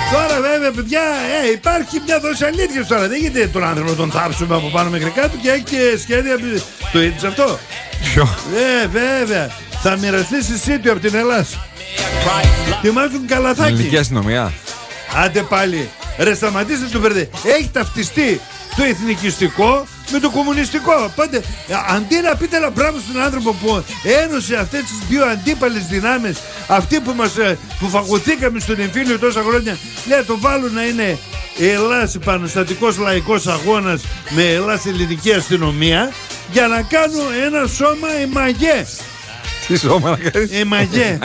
Τώρα βέβαια παιδιά υπάρχει μια δόση αλήθειας τώρα. Δεν γίνεται τον άνθρωπο να τον θάψουμε από πάνω μέχρι κάτω και έχει και σχέδια. Το είδες αυτό? Ποιο? Βέβαια. Θα μοιραστείς εσύ του από την Ελλάδα. Ετοιμάζουν καλαθάκι. Ελληνική αστυνομία. Άντε πάλι. Ρε σταματήστε το μπερδέ. Έχει ταυτιστεί το εθνικιστικό με το κομμουνιστικό. Πάντε, αντί να πείτε ένα μπράβο στον άνθρωπο που ένωσε αυτές τις δύο αντίπαλες δυνάμεις, αυτοί που φαγωθήκαμε στον εμφύλιο τόσα χρόνια, λέει το βάλουν να είναι Ελλάς επαναστατικός λαϊκός αγώνας με Ελλάς ελληνική αστυνομία, για να κάνω ένα σώμα εμαγέ. Τι σώμα να κάνεις? Εμαγέ.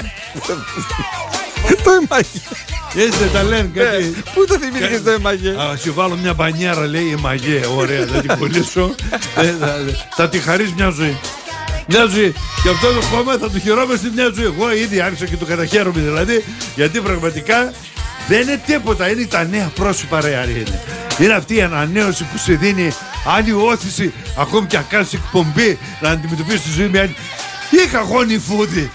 Το εμαγέ. Έτσι δεν τα λένε κάτι. Πού το θυμήθηκες το εμαγέ? Α, σου βάλω μια μπανιάρα, λέει εμαγέ. Ωραία, θα την κολλήσω. Θα τη χαρίσει μια ζωή. Μια ζωή. Και αυτό το κόμμα θα του χαιρόμαστε μια ζωή. Εγώ ήδη άρχισα και το καταχαίρομαι δηλαδή. Γιατί πραγματικά δεν είναι τίποτα. Είναι τα νέα πρόσωπα, ρε Άρη. Είναι αυτή η ανανέωση που σε δίνει άλλη όθηση. Ακόμη και αν κάνεις εκπομπή να αντιμετωπίσεις τη ζωή με άλλη. Είχα εγώ νηφούδι.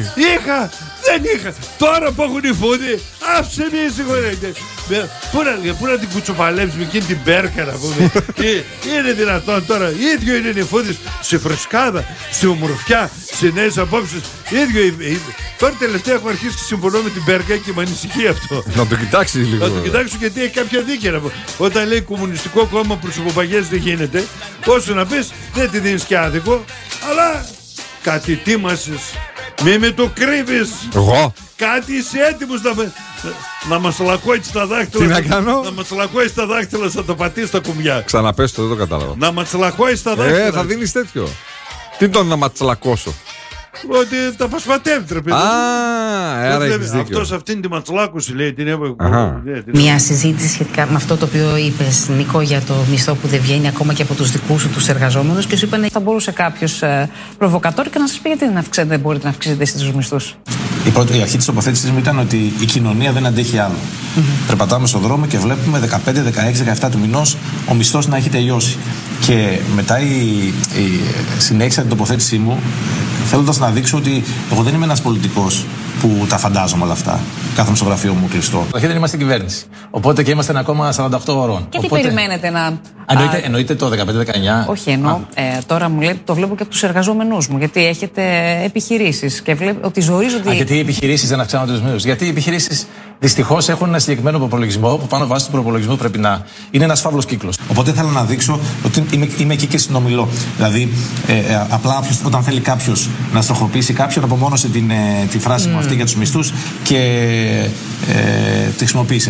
Δεν είχα. Τώρα που έχω νηφούδι, άψε με συγχωρείτε. Πού να την κουτσοπαλέψεις με εκείνη την μπέρκα, να πούμε. Είναι δυνατόν τώρα? Ίδιο είναι νηφούδις σε φρεσκάδα, σε ομορφιά, σε νέες απόψεις. Ίδιο. Τώρα τελευταία έχω αρχίσει και συμφωνώ με την μπέρκα και με ανησυχεί αυτό. Να το κοιτάξεις λίγο. Να το κοιτάξω γιατί έχει κάποια δίκαια. Όταν λέει κομμουνιστικό κόμμα προσωποπαγιές δεν γίνεται, όσο να πεις δεν τη δίνεις και άδικο, αλλά κάτι τίμασες. Μη με το κρύβεις. Εγώ? Κάτι είσαι έτοιμος να μας λακώσει τα δάχτυλα. Τι να κάνω? Να μας λακώσει τα δάχτυλα, θα το πατήσεις τα κουμπιά. Ξαναπες το, δεν το κατάλαβα. Να μας λακώσει τα δάχτυλα. Θα δίνεις τέτοιο. Τι τον να ματσλακώσω? Ότι τα πασπατεύει, ρε παιδί. Άρα έχεις δίκιο. Αυτός αυτήν τη ματσλάκωση λέει. Μια συζήτηση σχετικά με αυτό το οποίο είπες, Νίκο, για το μισθό που δεν βγαίνει ακόμα και από τους δικούς σου τους εργαζόμενους, και σου είπαν θα μπορούσε κάποιος προβοκατόρικα να σας πει γιατί δεν μπορείτε να αυξήσετε εσείς τους μισθούς. Η αρχή της τοποθέτησης μου ήταν ότι η κοινωνία δεν αντέχει άλλο. Περπατάμε στον δρόμο και βλέπουμε 15, 16, 17 του μηνός ο μισθός να έχει τελειώσει. Και μετά συνέχισα την τοποθέτησή μου θέλοντας να δείξω ότι εγώ δεν είμαι ένας πολιτικός που τα φαντάζομαι όλα αυτά. Κάθομαι στο γραφείο μου κλειστό. Όχι, δεν είμαστε κυβέρνηση. Οπότε και είμαστε ένα κόμμα 48 ωρών. Και τι περιμένετε να. Εννοείται το 15-19. Όχι, εννοώ. Τώρα μου λέτε, το βλέπω και από τους εργαζόμενούς μου. Γιατί έχετε επιχειρήσεις και βλέπω ότι ζορίζονται. Γιατί οι επιχειρήσεις δεν αυξάνονται τους μισθούς? Γιατί οι επιχειρήσεις δυστυχώς έχουν ένα συγκεκριμένο προπολογισμό που πάνω βάσει του προπολογισμού πρέπει να είναι ένας φαύλος κύκλος. Οπότε θέλω να δείξω ότι είμαι εκεί και συνομιλώ. Δηλαδή, απλά όταν θέλει κάποιος να στοχοποιήσει κάποιον, απομόνωσε τη φράση μου αυτή για τους μισθούς και τη χρησιμοποίησε.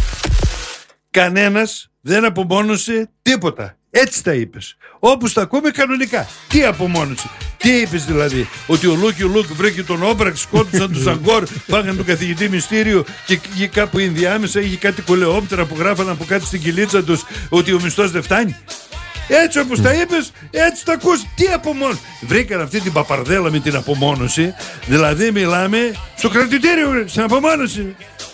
Κανένας δεν απομόνωσε τίποτα. Έτσι τα είπες. Όπως τα ακούμε κανονικά. Τι απομόνωση? Τι είπες δηλαδή? Ότι ο Λούκ βρήκε τον Όμπραξ, σκότωσαν τον Ζαγκόρ, πάγαν τον καθηγητή Μυστήριο και κάπου ενδιάμεσα είχε κάτι κολεόπτερα που γράφανε από κάτι στην κυλίτσα τους ότι ο μισθός δεν φτάνει? Έτσι όπως τα είπες, έτσι τα ακούς. Τι απομόνωση? Βρήκαν αυτή την παπαρδέλα με την απομόνωση. Δηλαδή μιλάμε στο κρατητήριο, στην απομόνωση.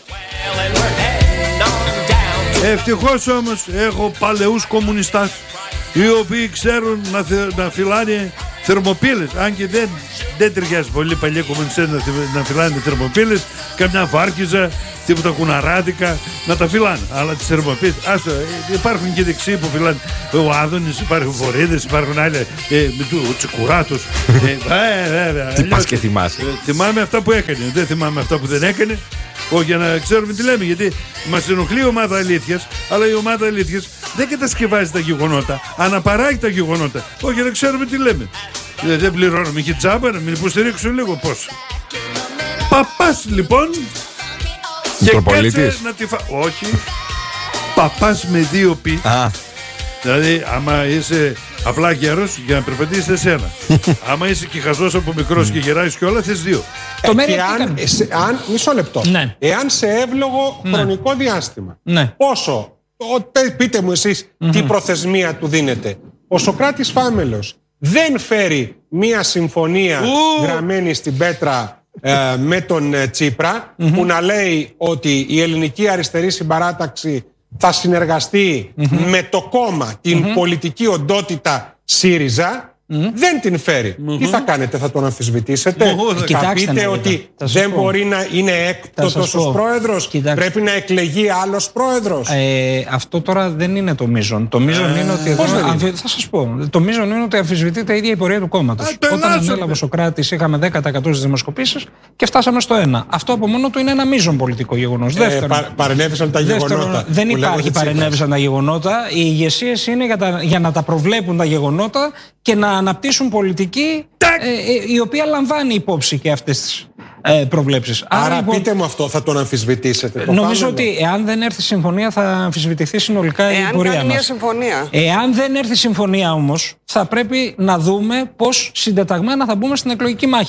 Ευτυχώς όμως έχω παλαιούς κομμουνιστάς οι οποίοι ξέρουν να φυλάνε θερμοπύλες. Αν και δεν ταιριάζει πολύ παλιοί κομμουνιστές να φυλάνε θερμοπύλες, καμιά βάρκιζα, τίποτα κουναράδικα να τα φυλάνε. Αλλά τις θερμοπύλες, υπάρχουν και δεξιοί που φυλάνε. Ο Άδωνης, υπάρχουν Βορύδες, υπάρχουν άλλοι, ο Τσικουράτος. Τι πας και θυμάσαι? Θυμάμαι αυτά που έκανε, δεν θυμάμαι αυτά που δεν έκανε. Όχι, για να ξέρουμε τι λέμε, γιατί μας ενοχλεί η ομάδα αλήθειας, αλλά η ομάδα αλήθειας δεν κατασκευάζει τα γεγονότα, αναπαράγει τα γεγονότα. Όχι, για να ξέρουμε τι λέμε. Δεν πληρώνουμε και τζάμπα, να μην υποστηρίξω λίγο πώς. Παπάς λοιπόν. Και κάτσε να τη όχι. Παπάς με δύο πι. Δηλαδή, άμα είσαι απλά γέρος, για να περπατήσεις θες ένα. Άμα είσαι και χαζός από μικρός και γεράζεις και όλα, θες δύο. Μισό λεπτό. Ναι. Εάν σε εύλογο χρονικό διάστημα, πόσο, πείτε μου εσείς τι προθεσμία του δίνετε. Ο Σωκράτης Φάμελος δεν φέρει μία συμφωνία γραμμένη στην πέτρα με τον Τσίπρα που να λέει ότι η ελληνική αριστερή συμπαράταξη θα συνεργαστεί με το κόμμα, την πολιτική οντότητα ΣΥΡΙΖΑ, δεν την φέρει. Τι θα κάνετε, θα τον αμφισβητήσετε? Θα πείτε ότι δεν μπορεί να είναι έκτοτος ως πρόεδρος, πρέπει να εκλεγεί άλλος πρόεδρος? Αυτό τώρα δεν είναι το μείζον. Το μείζον είναι ότι. Θα σας πω. Το μείζον είναι ότι αμφισβητείται η ίδια η πορεία του κόμματος. Όταν ανέλαβε ο Σωκράτης, είχαμε 10% στις δημοσκοπήσεις και φτάσαμε στο 1%. Αυτό από μόνο του είναι ένα μείζον πολιτικό γεγονός. Παρενέβησαν τα γεγονότα. Δεν υπάρχει παρενέβησαν τα γεγονότα. Οι ηγεσίες είναι για να τα προβλέπουν τα γεγονότα και να αναπτύσσουν πολιτική η οποία λαμβάνει υπόψη και αυτές τις προβλέψεις. Άρα λοιπόν, πείτε μου αυτό, θα τον αμφισβητήσετε? Νομίζω ότι εάν δεν έρθει συμφωνία θα αμφισβητηθεί συνολικά η πορεία μας. Μια συμφωνία. Εάν δεν έρθει συμφωνία όμως, θα πρέπει να δούμε πώς συντεταγμένα θα μπούμε στην εκλογική μάχη.